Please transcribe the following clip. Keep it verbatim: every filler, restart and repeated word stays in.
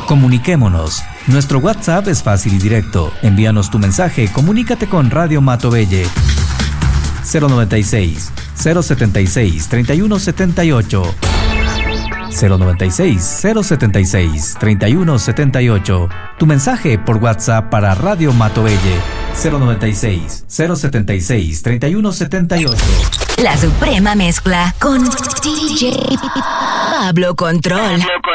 Comuniquémonos. Nuestro WhatsApp es fácil y directo. Envíanos tu mensaje, comunícate con Radio Matovelle. cero noventa y seis, cero setenta y seis, treinta y uno setenta y ocho. cero noventa y seis, cero setenta y seis, treinta y uno setenta y ocho. Tu mensaje por WhatsApp para Radio Matovelle. cero noventa y seis, cero setenta y seis, treinta y uno setenta y ocho. La suprema mezcla con D J Pablo Control. Pablo Control.